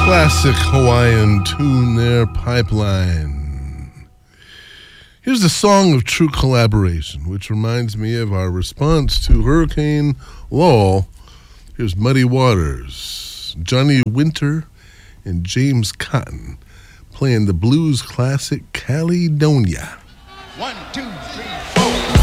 Classic Hawaiian tune there, Pipeline. Here's a song of true collaboration, which reminds me of our response to Hurricane Laurel. Here's Muddy Waters, Johnny Winter, and James Cotton playing the blues classic Caledonia. 1, 2, 3, 4.